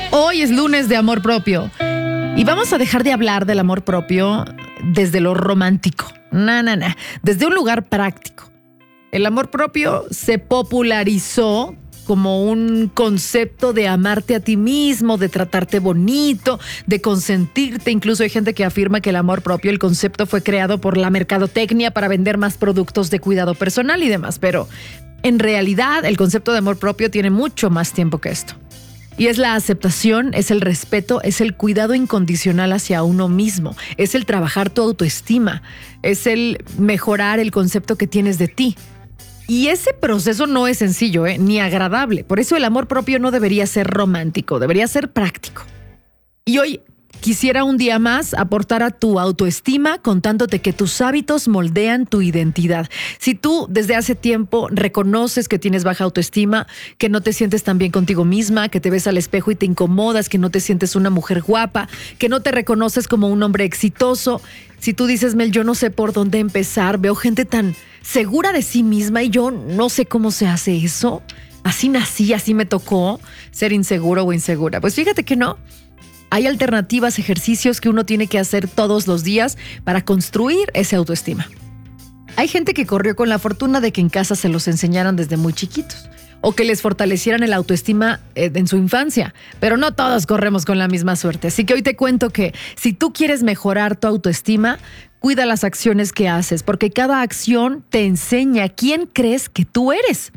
Hoy es lunes de amor propio y vamos a dejar de hablar del amor propio desde lo romántico. Desde un lugar práctico. El amor propio se popularizó como un concepto de amarte a ti mismo, de tratarte bonito, de consentirte. Incluso hay gente que afirma que el amor propio, el concepto fue creado por la mercadotecnia para vender más productos de cuidado personal y demás. Pero en realidad el concepto de amor propio tiene mucho más tiempo que esto. Y es la aceptación, es el respeto, es el cuidado incondicional hacia uno mismo, es el trabajar tu autoestima, es el mejorar el concepto que tienes de ti. Y ese proceso no es sencillo, ni agradable. Por eso el amor propio no debería ser romántico, debería ser práctico. Y hoy quisiera un día más aportar a tu autoestima contándote que tus hábitos moldean tu identidad. Si tú desde hace tiempo reconoces que tienes baja autoestima, que no te sientes tan bien contigo misma, que te ves al espejo y te incomodas, que no te sientes una mujer guapa, que no te reconoces como un hombre exitoso, si tú dices, Mel, yo no sé por dónde empezar, veo gente tan segura de sí misma y yo no sé cómo se hace eso, así nací, así me tocó ser inseguro o insegura. Pues fíjate que no. Hay alternativas, ejercicios que uno tiene que hacer todos los días para construir esa autoestima. Hay gente que corrió con la fortuna de que en casa se los enseñaran desde muy chiquitos o que les fortalecieran el autoestima en su infancia, pero no todos corremos con la misma suerte. Así que hoy te cuento que si tú quieres mejorar tu autoestima, cuida las acciones que haces, porque cada acción te enseña quién crees que tú eres.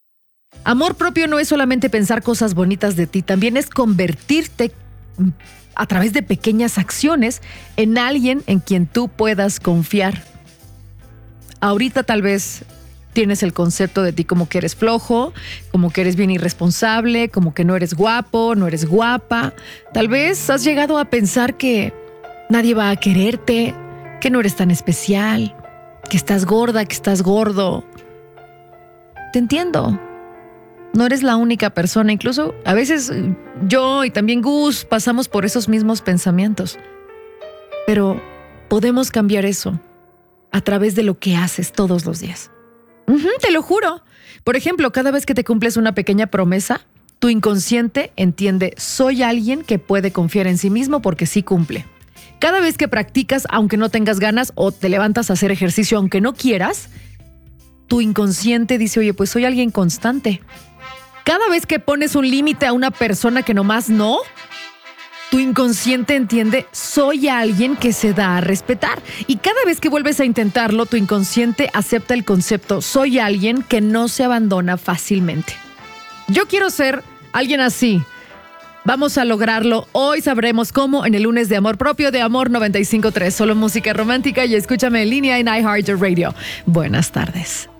Amor propio no es solamente pensar cosas bonitas de ti, también es convertirte a través de pequeñas acciones en alguien en quien tú puedas confiar. Ahorita tal vez tienes el concepto de ti como que eres flojo, como que eres bien irresponsable, como que no eres guapo, no eres guapa. Tal vez has llegado a pensar que nadie va a quererte, que no eres tan especial, que estás gorda, que estás gordo. Te entiendo. No eres la única persona, incluso a veces yo y también Gus pasamos por esos mismos pensamientos. Pero podemos cambiar eso a través de lo que haces todos los días. Te lo juro. Por ejemplo, cada vez que te cumples una pequeña promesa, tu inconsciente entiende, soy alguien que puede confiar en sí mismo porque sí cumple. Cada vez que practicas, aunque no tengas ganas, o te levantas a hacer ejercicio aunque no quieras, tu inconsciente dice, oye, pues soy alguien constante. Cada vez que pones un límite a una persona que nomás no, tu inconsciente entiende, soy alguien que se da a respetar. Y cada vez que vuelves a intentarlo, tu inconsciente acepta el concepto, soy alguien que no se abandona fácilmente. Yo quiero ser alguien así. Vamos a lograrlo. Hoy sabremos cómo en el lunes de Amor Propio de Amor 95.3. Solo música romántica y escúchame en línea en iHeartRadio. Buenas tardes.